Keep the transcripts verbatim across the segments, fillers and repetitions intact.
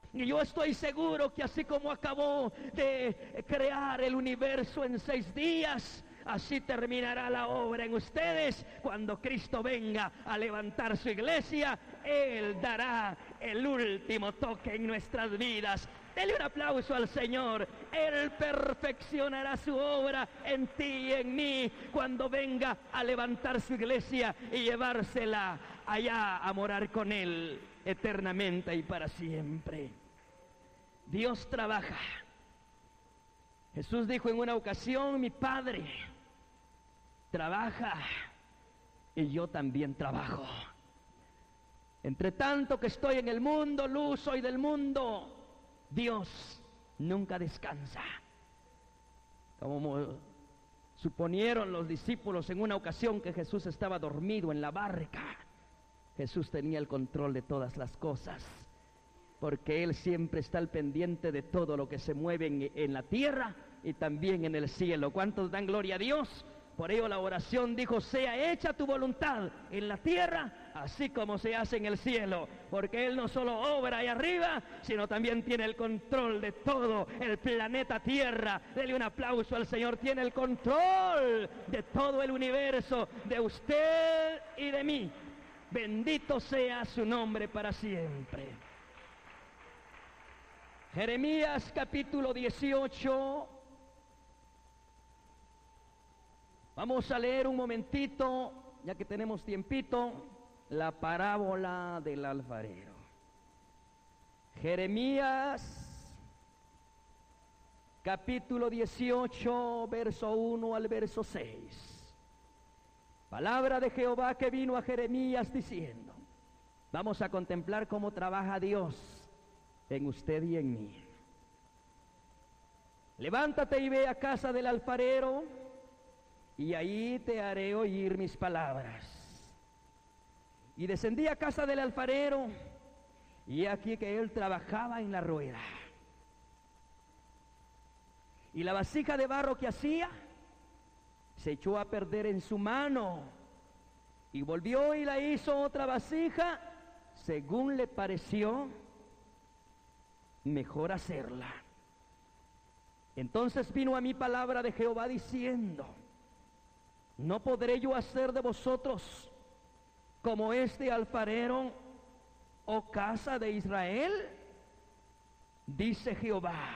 Y yo estoy seguro que así como acabó de crear el universo en seis días, así terminará la obra en ustedes. Cuando Cristo venga a levantar su iglesia, Él dará el último toque en nuestras vidas. Dele un aplauso al Señor. Él perfeccionará su obra en ti y en mí cuando venga a levantar su iglesia y llevársela allá a morar con Él eternamente y para siempre. Dios trabaja. Jesús dijo en una ocasión: mi Padre trabaja y yo también trabajo. Entre tanto que estoy en el mundo, luz soy del mundo. Dios nunca descansa. Como suponieron los discípulos en una ocasión que Jesús estaba dormido en la barca, Jesús tenía el control de todas las cosas, porque Él siempre está al pendiente de todo lo que se mueve en, en la tierra y también en el cielo. ¿Cuántos dan gloria a Dios? Por ello la oración dijo: sea hecha tu voluntad en la tierra, así como se hace en el cielo. Porque Él no solo obra ahí arriba, sino también tiene el control de todo el planeta Tierra. Dele un aplauso al Señor. Tiene el control de todo el universo, de usted y de mí. Bendito sea su nombre para siempre. Jeremías capítulo dieciocho. Vamos a leer un momentito, ya que tenemos tiempito, la parábola del alfarero. Jeremías capítulo dieciocho, verso uno al verso seis. Palabra de Jehová que vino a Jeremías diciendo: vamos a contemplar cómo trabaja Dios en usted y en mí. Levántate y ve a casa del alfarero, y ahí te haré oír mis palabras. Y descendí a casa del alfarero, y aquí que él trabajaba en la rueda. Y la vasija de barro que hacía se echó a perder en su mano, y volvió y la hizo otra vasija, según le pareció mejor hacerla. Entonces vino a mí palabra de Jehová diciendo: ¿no podré yo hacer de vosotros como este alfarero, oh casa de Israel? Dice Jehová.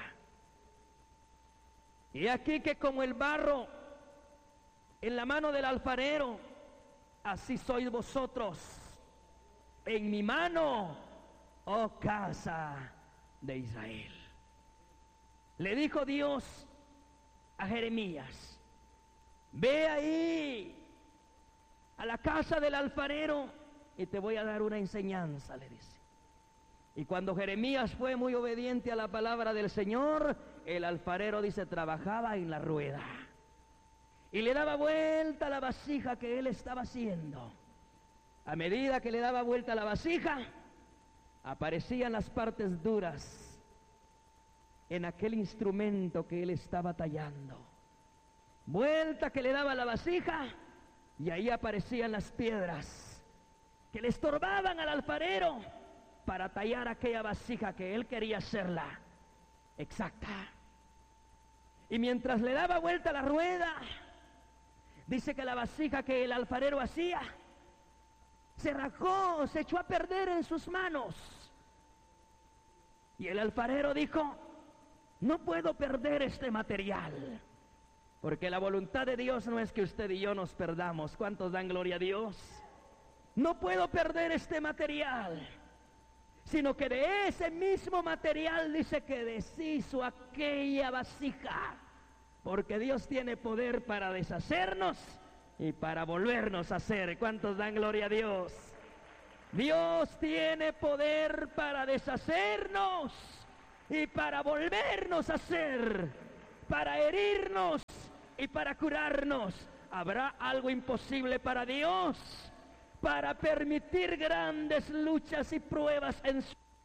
Y aquí que como el barro en la mano del alfarero, así sois vosotros en mi mano, oh casa de Israel. Le dijo Dios a Jeremías: ve ahí a la casa del alfarero y te voy a dar una enseñanza, le dice. Y cuando Jeremías fue muy obediente a la palabra del Señor, el alfarero, dice, trabajaba en la rueda y le daba vuelta a la vasija que él estaba haciendo. A medida que le daba vuelta a la vasija, aparecían las partes duras en aquel instrumento que él estaba tallando. Vuelta que le daba la vasija, y ahí aparecían las piedras que le estorbaban al alfarero para tallar aquella vasija que él quería hacerla exacta. Y mientras le daba vuelta a la rueda, dice que la vasija que el alfarero hacía se rajó, se echó a perder en sus manos. Y el alfarero dijo: no puedo perder este material, porque la voluntad de Dios no es que usted y yo nos perdamos. ¿Cuántos dan gloria a Dios? No puedo perder este material, sino que de ese mismo material, dice, que deshizo aquella vasija, porque Dios tiene poder para deshacernos y para volvernos a hacer. ¿Cuántos dan gloria a Dios? Dios tiene poder para deshacernos y para volvernos a hacer, para herirnos y para curarnos. ¿Habrá algo imposible para Dios? Para permitir grandes luchas y pruebas en su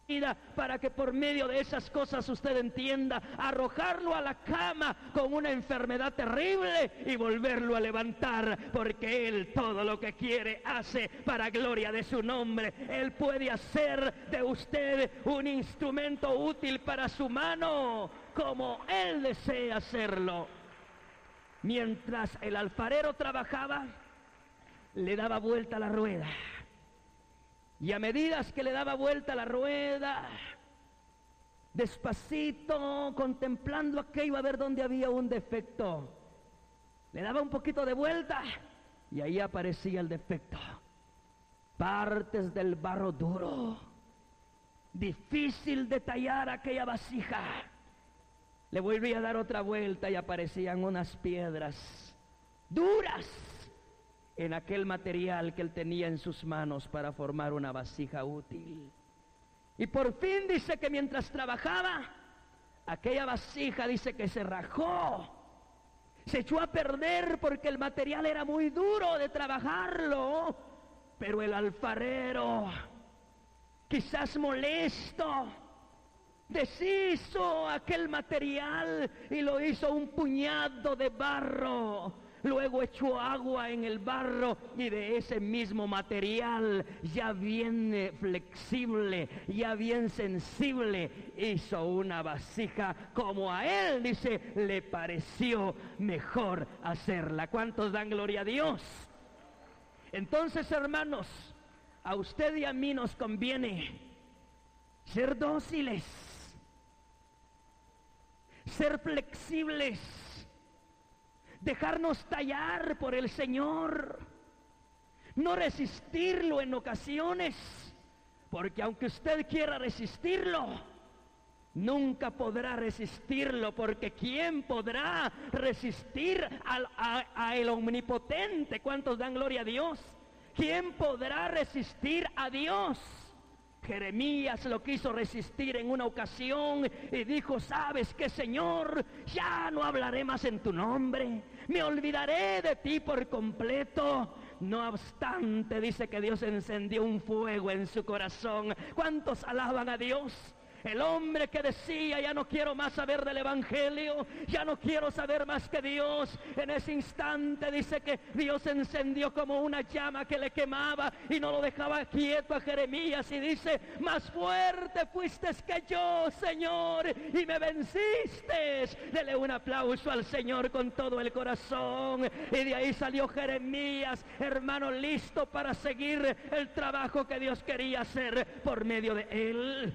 para que por medio de esas cosas usted entienda, arrojarlo a la cama con una enfermedad terrible y volverlo a levantar, porque Él todo lo que quiere hace para gloria de su nombre. Él puede hacer de usted un instrumento útil para su mano, como Él desea hacerlo. Mientras el alfarero trabajaba, le daba vuelta a la rueda. Y a medida que le daba vuelta a la rueda, despacito, contemplando aquello a ver dónde había un defecto, le daba un poquito de vuelta y ahí aparecía el defecto. Partes del barro duro, difícil de tallar aquella vasija. Le volvía a dar otra vuelta y aparecían unas piedras duras en aquel material que él tenía en sus manos para formar una vasija útil. Y por fin dice que mientras trabajaba, aquella vasija dice que se rajó, se echó a perder porque el material era muy duro de trabajarlo. Pero el alfarero, quizás molesto, deshizo aquel material y lo hizo un puñado de barro. Luego echó agua en el barro y de ese mismo material, ya bien flexible, ya bien sensible, hizo una vasija como a él, dice, le pareció mejor hacerla. ¿Cuántos dan gloria a Dios? Entonces, hermanos, a usted y a mí nos conviene ser dóciles, ser flexibles, dejarnos tallar por el Señor, no resistirlo en ocasiones, porque aunque usted quiera resistirlo, nunca podrá resistirlo, porque ¿quién podrá resistir al a, a el omnipotente? ¿Cuántos dan gloria a Dios? ¿Quién podrá resistir a Dios? Jeremías lo quiso resistir en una ocasión y dijo: ¿sabes qué, Señor? Ya no hablaré más en tu nombre, me olvidaré de ti por completo. No obstante, dice que Dios encendió un fuego en su corazón. ¿Cuántos alaban a Dios? El hombre que decía: ya no quiero más saber del evangelio, ya no quiero saber más que Dios. En ese instante dice que Dios encendió como una llama que le quemaba y no lo dejaba quieto a Jeremías, y dice: más fuerte fuiste que yo, Señor, y me venciste. Dele un aplauso al Señor con todo el corazón. Y de ahí salió Jeremías, hermano, listo para seguir el trabajo que Dios quería hacer por medio de él.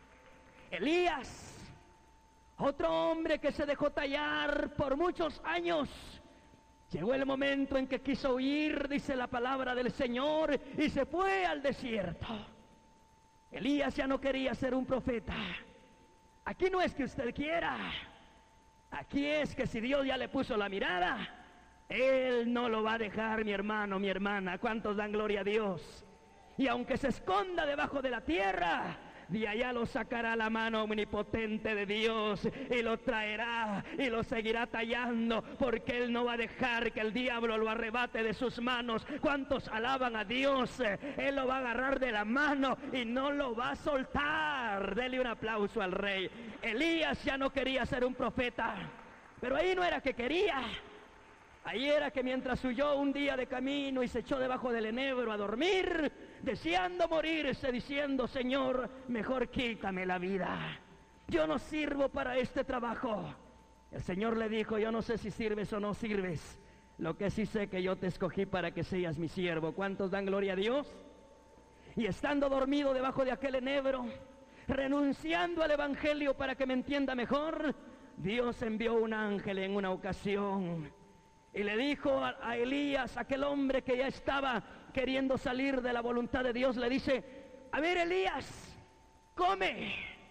Elías, otro hombre que se dejó tallar por muchos años, llegó el momento en que quiso huir, dice la palabra del Señor, y se fue al desierto. Elías ya no quería ser un profeta. Aquí no es que usted quiera, aquí es que si Dios ya le puso la mirada, Él no lo va a dejar, mi hermano, mi hermana. ¿Cuántos dan gloria a Dios? Y aunque se esconda debajo de la tierra, de allá lo sacará la mano omnipotente de Dios y lo traerá y lo seguirá tallando, porque Él no va a dejar que el diablo lo arrebate de sus manos. ¿Cuántos alaban a Dios? Él lo va a agarrar de la mano y no lo va a soltar. Dele un aplauso al Rey. Elías ya no quería ser un profeta, pero ahí no era que quería. Ahí era que mientras huyó un día de camino y se echó debajo del enebro a dormir, deseando morirse, diciendo: Señor, mejor quítame la vida, yo no sirvo para este trabajo. El Señor le dijo: yo no sé si sirves o no sirves, lo que sí sé que yo te escogí para que seas mi siervo. ¿Cuántos dan gloria a Dios? Y estando dormido debajo de aquel enebro, renunciando al evangelio para que me entienda mejor, Dios envió un ángel en una ocasión y le dijo a, a Elías, aquel hombre que ya estaba queriendo salir de la voluntad de Dios, le dice: a ver, Elías, come,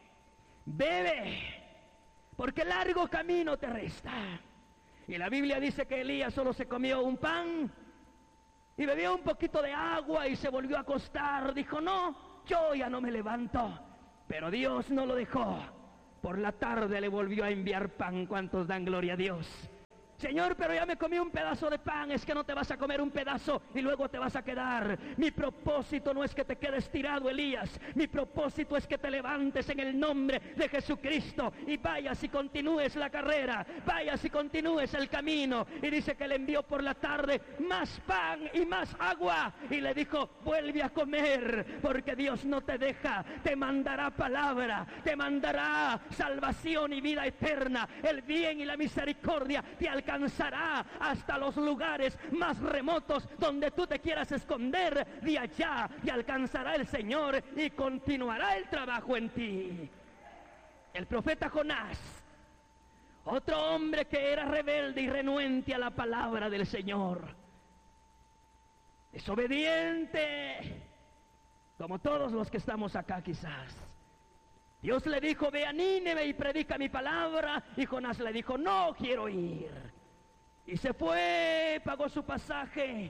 bebe, porque largo camino te resta. Y la Biblia dice que Elías solo se comió un pan y bebió un poquito de agua y se volvió a acostar. Dijo: no, yo ya no me levanto. Pero Dios no lo dejó. Por la tarde le volvió a enviar pan. ¿Cuántos dan gloria a Dios? Señor, pero ya me comí un pedazo de pan. Es que no te vas a comer un pedazo y luego te vas a quedar. Mi propósito no es que te quedes tirado, Elías. Mi propósito es que te levantes en el nombre de Jesucristo y vayas y continúes la carrera, vayas y continúes el camino. Y dice que le envió por la tarde más pan y más agua y le dijo: vuelve a comer, porque Dios no te deja. Te mandará palabra, te mandará salvación y vida eterna. El bien y la misericordia te alcanzará alcanzará hasta los lugares más remotos donde tú te quieras esconder. De allá te alcanzará el Señor y continuará el trabajo en ti. El profeta Jonás, otro hombre que era rebelde y renuente a la palabra del Señor, desobediente, como todos los que estamos acá quizás. Dios le dijo: ve a Nínive y predica mi palabra. Y Jonás le dijo: no quiero ir. Y se fue, pagó su pasaje.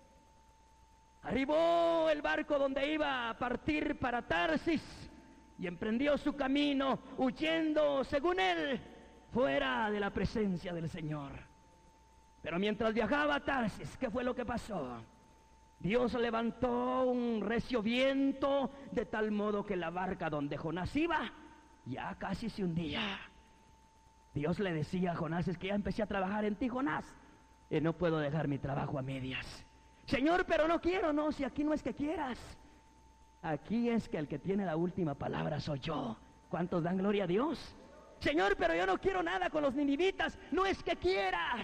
Arribó el barco donde iba a partir para Tarsis y emprendió su camino, huyendo, según él, fuera de la presencia del Señor. Pero mientras viajaba a Tarsis, ¿qué fue lo que pasó? Dios levantó un recio viento, de tal modo que la barca donde Jonás iba ya casi se hundía. Dios le decía a Jonás: es que ya empecé a trabajar en ti, Jonás, y no puedo dejar mi trabajo a medias. Señor, pero no quiero. No, si aquí no es que quieras, aquí es que el que tiene la última palabra soy yo. ¿Cuántos dan gloria a Dios? Señor, pero yo no quiero nada con los ninivitas. No es que quieras.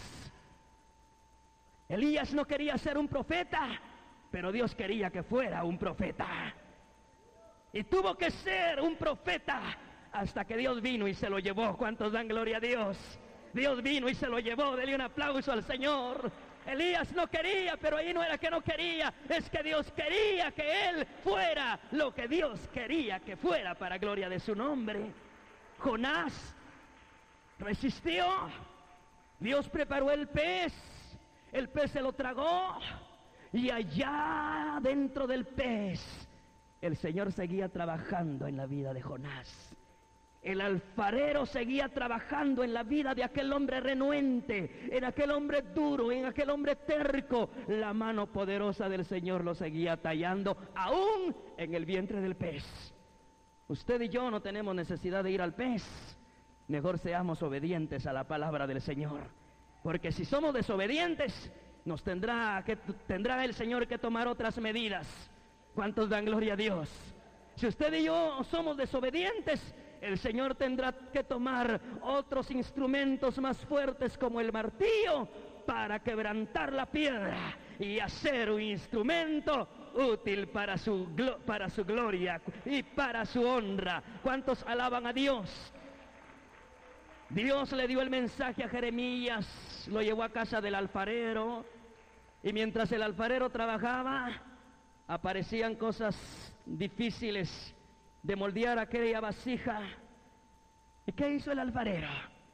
Elías no quería ser un profeta, pero Dios quería que fuera un profeta. Y tuvo que ser un profeta hasta que Dios vino y se lo llevó. ¿Cuántos dan gloria a Dios? Dios vino y se lo llevó. Dele un aplauso al Señor. Elías no quería, pero ahí no era que no quería, es que Dios quería que él fuera lo que Dios quería que fuera, para gloria de su nombre. Jonás resistió. Dios preparó el pez, el pez se lo tragó, y allá dentro del pez el Señor seguía trabajando en la vida de Jonás. El alfarero seguía trabajando en la vida de aquel hombre renuente, en aquel hombre duro, en aquel hombre terco. La mano poderosa del Señor lo seguía tallando, aún en el vientre del pez. Usted y yo no tenemos necesidad de ir al pez. Mejor seamos obedientes a la palabra del Señor, porque si somos desobedientes, nos tendrá que tendrá el Señor que tomar otras medidas. ¿Cuántos dan gloria a Dios? Si usted y yo somos desobedientes, el Señor tendrá que tomar otros instrumentos más fuertes, como el martillo, para quebrantar la piedra y hacer un instrumento útil para su, para su gloria y para su honra. ¿Cuántos alaban a Dios? Dios le dio el mensaje a Jeremías, lo llevó a casa del alfarero, y mientras el alfarero trabajaba, aparecían cosas difíciles de moldear aquella vasija. ¿Y qué hizo el alfarero?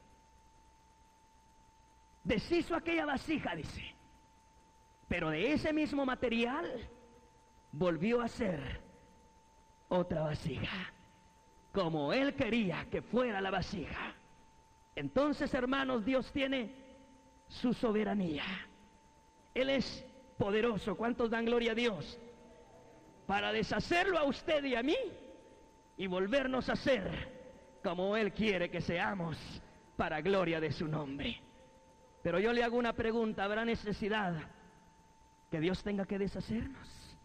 Deshizo aquella vasija, dice, pero de ese mismo material volvió a hacer otra vasija, como él quería que fuera la vasija. Entonces, hermanos, Dios tiene su soberanía. Él es poderoso. ¿Cuántos dan gloria a Dios? Para deshacerlo a usted y a mí y volvernos a ser como Él quiere que seamos, para gloria de su nombre. Pero yo le hago una pregunta: ¿habrá necesidad que Dios tenga que deshacernos?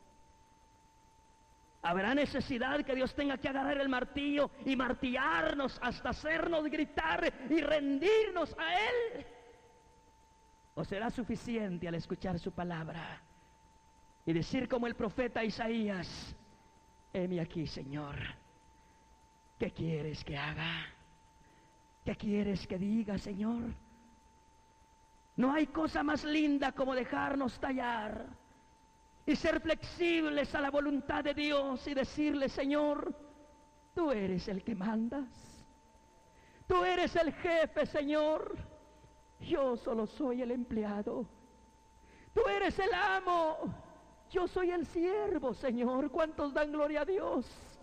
¿Habrá necesidad que Dios tenga que agarrar el martillo y martillarnos hasta hacernos gritar y rendirnos a Él? ¿O será suficiente al escuchar su palabra y decir como el profeta Isaías: heme aquí, Señor, ¿qué quieres que haga? ¿Qué quieres que diga, Señor? No hay cosa más linda como dejarnos tallar y ser flexibles a la voluntad de Dios y decirle: Señor, tú eres el que mandas, tú eres el jefe, Señor, yo solo soy el empleado, tú eres el amo, yo soy el siervo, Señor. ¿Cuántos dan gloria a Dios?